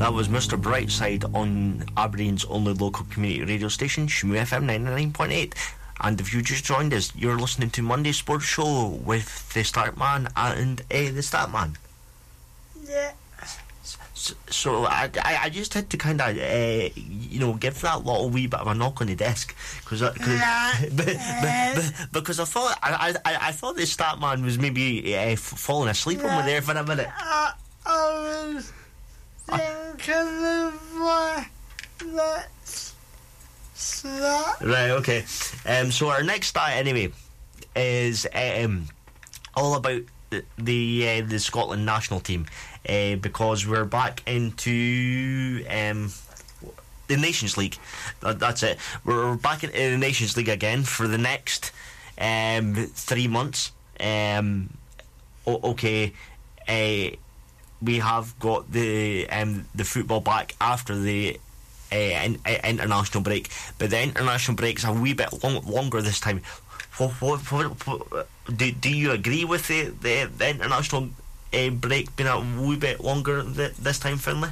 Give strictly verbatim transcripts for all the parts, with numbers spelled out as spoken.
That was Mister Brightside on Aberdeen's only local community radio station, Shmoo F M ninety-nine point eight. And if you just joined us, you're listening to Monday Sports Show with the Startman and uh, the Statman. Yeah. So, so I, I, I just had to kind of, uh, you know, give that little wee bit of a knock on the desk, cause, cause, but, but, but, because I thought I, I, I thought the Statman was maybe uh, falling asleep yeah. on me there for a minute. I, I was thinking of what that's that. Right, okay. Um, so our next start anyway is um, all about the the, uh, the Scotland national team. Uh, because we're back into um, the Nations League. That, that's it. We're back into the Nations League again for the next um, three months. Um, okay, uh, we have got the um, the football back after the uh, in, uh, international break, but the international break's a wee bit long, longer this time. What, what, what, what, do do you agree with the the, the international A break being a wee bit longer th- this time, Finlay?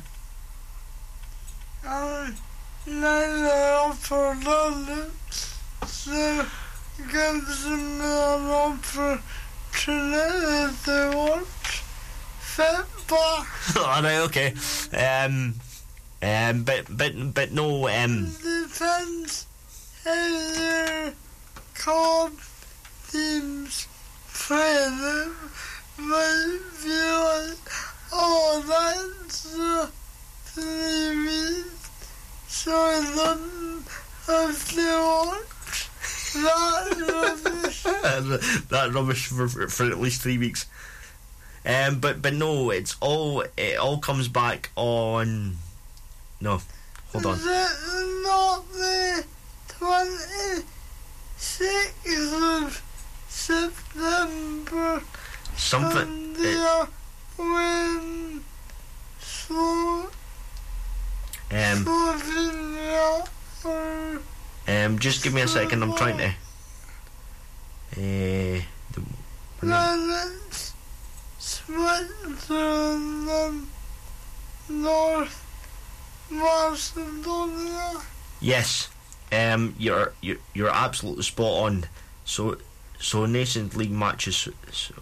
Um, no, for the so gives me an opportunity to watch football. Alright, okay. Um, um, but but but no. Um, depends how your club teams play them. Might feel like, oh, that's uh, three weeks, so I don't have to watch that rubbish. that rubbish for, for for at least three weeks. Um, but but no, it's all it all comes back on. No, hold on. Is it not the twenty-sixth of September? Something. Uh, when so, um, or um, just give me a second. I'm trying to. Uh, the, then it's Switzerland and North Macedonia. Yes, um, you're you're you're absolutely spot on. So so Nations League matches. So.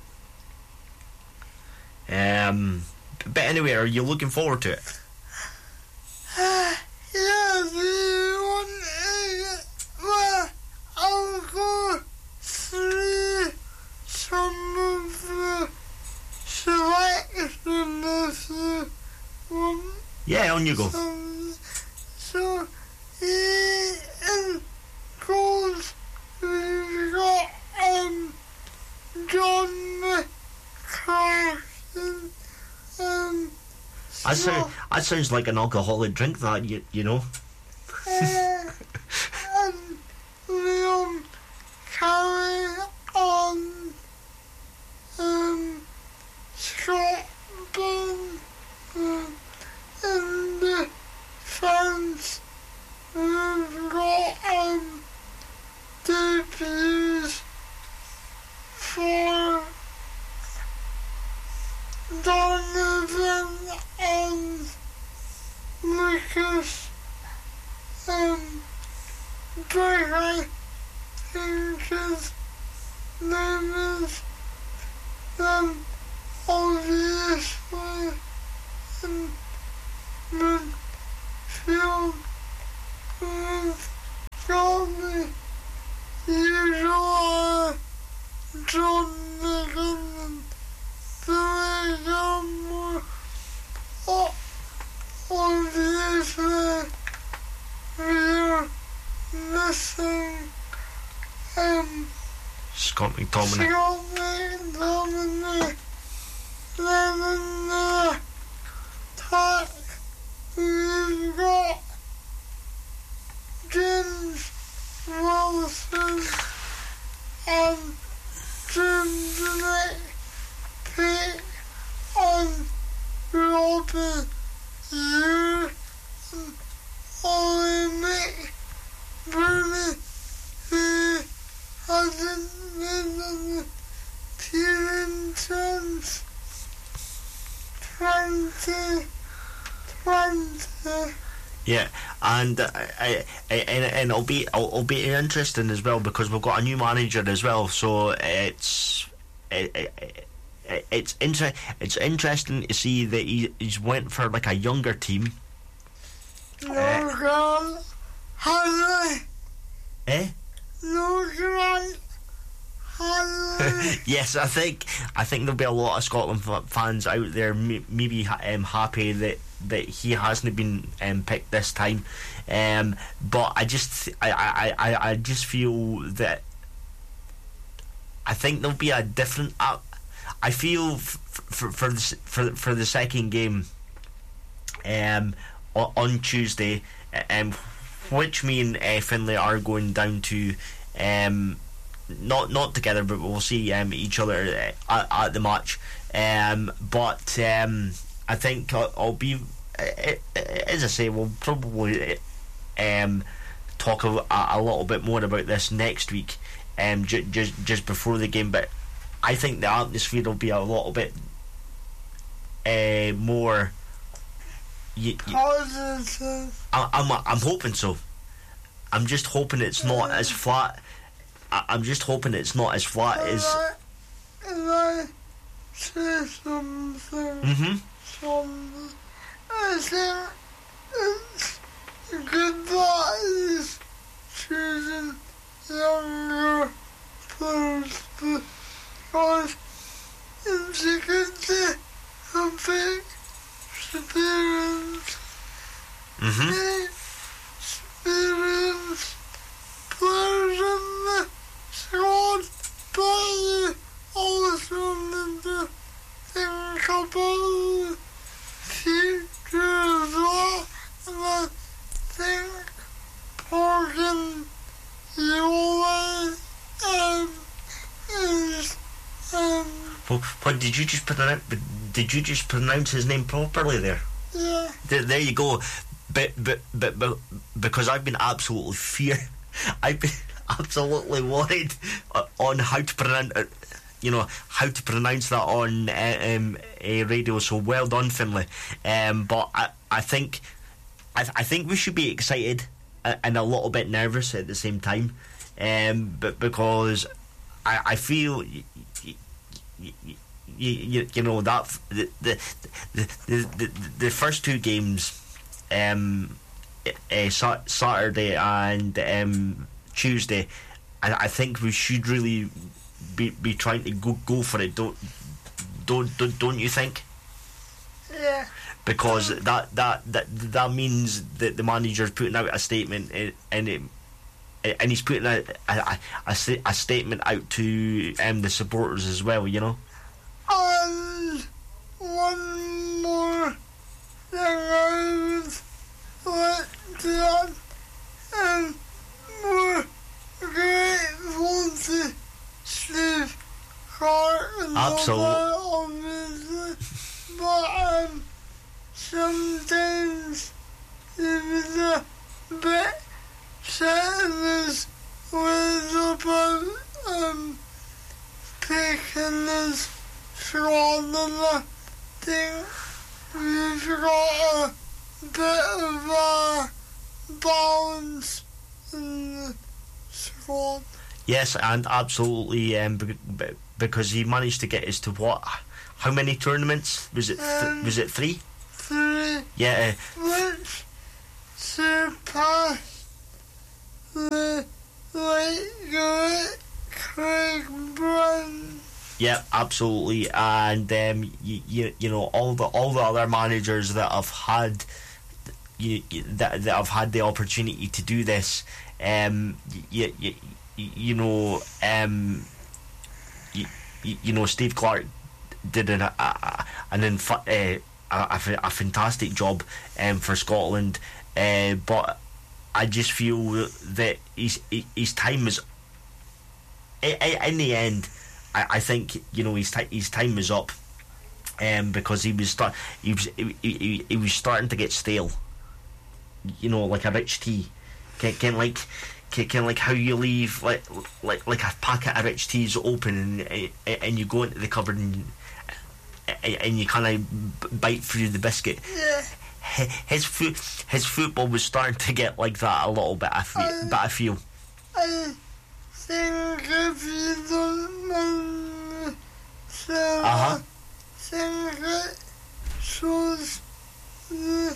Um, but anyway, are you looking forward to it? Uh, yeah, do you want to, well, I'll go through some of the selection if you want. Yeah, on you go. Some, so, yeah, in goals, we've got, um, John McCarthy. Um, that, sound, that sounds like an alcoholic drink, that, you, you know. uh, and Liam Carey on um, Scott Bunn um, in the France. We've got um, debuts for Donovan and Lucas um, Drake, I think his name is, um, obviously in midfield. We've got the usual John Nigan and Billy Gilmore. Oh, obviously we're missing um, Scott McTominay. Scott McTominay. Then in the attack we've got James Wilson and James McPeak and Robbie Ewer and Ollie McBurney, who hasn't been an appearance since twenty Wednesday. Yeah, and uh, I, I, and, and it'll be it'll, it'll be interesting as well because we've got a new manager as well. So it's it, it, it, it's inter- it's interesting to see that he he's went for like a younger team. No Uh, Grant Hanley. Eh? No Grant Hanley. Yes, I think I think there'll be a lot of Scotland f- fans out there m- maybe ha- um, happy that, that he hasn't been um, picked this time, um, but I just I, I, I, I just feel that I think there'll be a different. Uh, I feel f- for for the, s- for for the second game, um, on, on Tuesday, um, which me and uh, Finlay are going down to, um. Not not together, but we'll see um, each other uh, at, at the match. Um, but um, I think I'll, I'll be, uh, as I say, we'll probably um, talk a, a little bit more about this next week, um, ju- just just before the game. But I think the atmosphere will be a little bit uh, more. Y- y- Positive. I, I'm I'm hoping so. I'm just hoping it's not as flat. I, I'm just hoping it's not as flat as. Can I say something? Mm-hmm. Something. I think it's good that he's choosing younger players because if you get the a big experience, Mm-hmm. big experience players in the squad, but you also need to think about the future as well. And I think Morgan Yule um, is um, Well, what did you just pronounce? Did you just pronounce his name properly there? yeah, There, there you go. But, but but but because I've been absolutely fear, I've been absolutely worried uh, on how to pronounce it. You know how to pronounce that on uh, um, a radio. So well done, Finlay. Um, but I, I think, I, I think we should be excited and a little bit nervous at the same time. Um, but because I, I feel. Y- y- y- y- You, you, you know that the the, the the the the first two games, um, uh, Saturday and um, Tuesday, I, I think we should really be be trying to go go for it. Don't don't don't, don't you think? yeah. Because that that that that means that the manager's putting out a statement and and it. And he's putting a a, a, a, a statement out to um, the supporters as well, you know. And one more thing I would like to add, and we're grateful to Steve Clark and Absolute- all that, obviously, but um, sometimes he was a bit set in his ways about um, picking his squad, and I think we've got a bit of a balance in the squad. Yes, and absolutely, um, be- be- because he managed to get us to what? How many tournaments? Was it? Th- Um, was it three? Three, Yeah. which surpassed the late great Craig Brown. Yeah, absolutely, and um, you, you you know all the all the other managers that have had you, you that that have had the opportunity to do this, um, you you, you know um, you, you know Steve Clark did an a, a, an inf- uh, a, a, a fantastic job um, for Scotland, uh, but I just feel that his his time is in the end. I, I think you know his t- his time is up, um, because he was start he was he, he, he was starting to get stale. You know, like a rich tea, can, can like can, can like how you leave like like like a packet of rich teas open and and you go into the cupboard and and you kind of bite through the biscuit. Yeah. his foot his football was starting to get like that a little bit. I feel, I, but I feel. I think if you don't mind, so Uh-huh. I think it shows the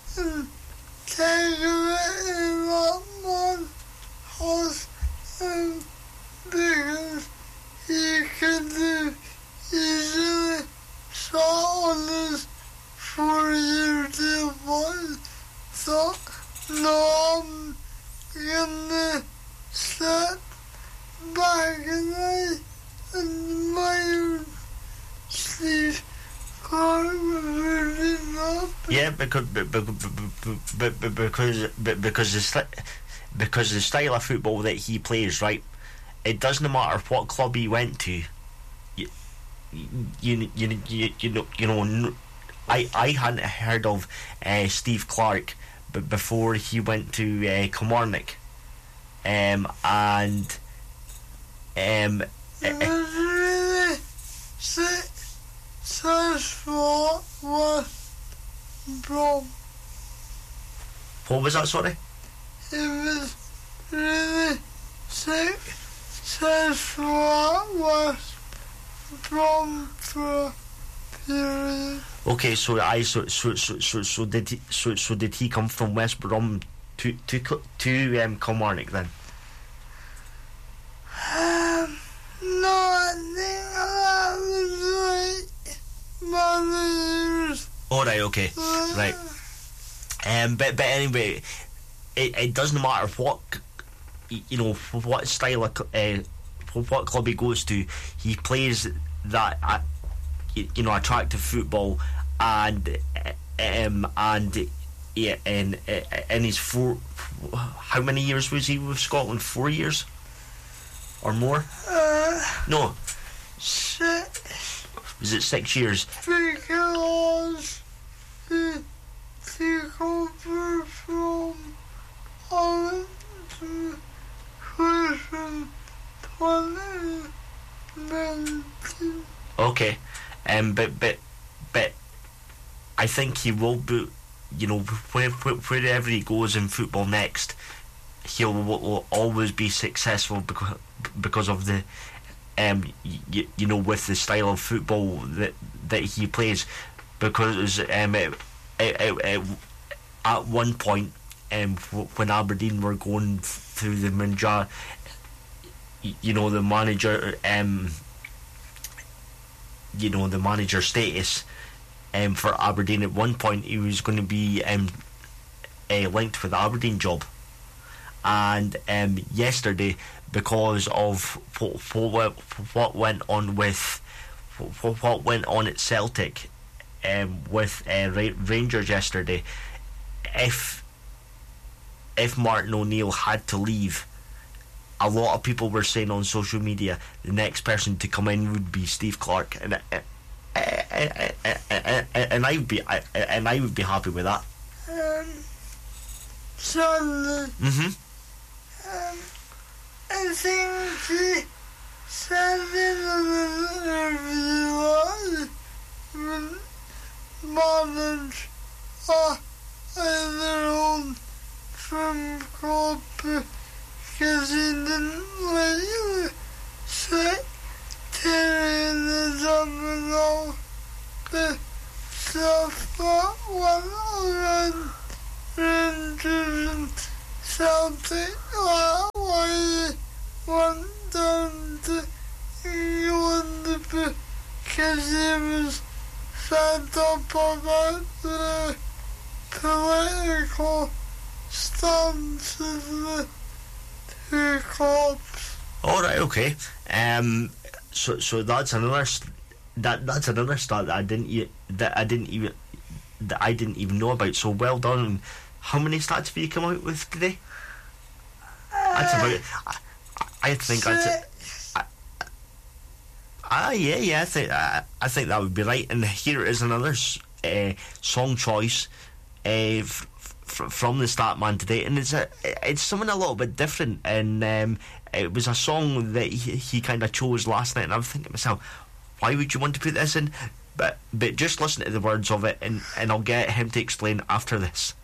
integrity in that man has, um, because he could have easily sat on his four-year deal, but thought, no, I'm gonna step back and I and my own Steve Clark was really not. Yeah, because be- be- be- be- be- because be- because the sti- because the style of football that he plays, right? It doesn't matter what club he went to. You you you you, you know you know. I, I hadn't heard of uh, Steve Clark, but before he went to uh, Kilmarnock, um, and um, It was really successful with Brom. what was that? Sorry. It was really successful with Brom for a period. Okay, so I so so so so, so did he, so so did he come from West Brom to to Cl- to um, Kilmarnock then? Um, no, I think that was like managers. All right, okay, right. Um, but but anyway, it it doesn't matter what c- you know what style of cl- uh, what club he goes to, he plays that uh, you, you know attractive football, and uh, um and yeah, and uh, in his four, how many years was he with Scotland? Four years or more? Uh, No, six, was it six years? because he took over from Holland to Christian twenty nineteen. Okay, um, but but but I think he will be. You know, where, where, wherever he goes in football next, he'll will, will always be successful because because of the, um, you, you know, with the style of football that that he plays. Because um, it, it, it, it, at one point, um, when Aberdeen were going through the Munja, you know, the manager, um, you know, the manager status. Um, for Aberdeen, at one point he was going to be um, uh, linked with the Aberdeen job, and um, yesterday, because of what, what, what went on with what, what went on at Celtic, um, with uh, Rangers yesterday, if if Martin O'Neill had to leave, a lot of people were saying on social media the next person to come in would be Steve Clark, and. Uh, And, and, and I would be, I, and I would be happy with that. Um, Sunday. Mm-hmm. Um, I think he said in an interview that managed uh, their own from club because he didn't like say Terry the domino the stuff that went around Rangers and Celtic that way went down to England because he was fed up about the political stance of the two clubs. All right, okay. Um, so so that's another st- that that's another stat that I didn't e- that I didn't even that I didn't even know about. So well done. How many stats have you come out with today? That's about. I, I think that's it. Ah, yeah, yeah. I think I, I think that would be right. And here is another uh, song choice uh, f- f- from the Statman today, and it's a it's something a little bit different. And um, it was a song that he, he kind of chose last night, and I'm thinking to myself, why would you want to put this in? But but just listen to the words of it, and, and I'll get him to explain after this.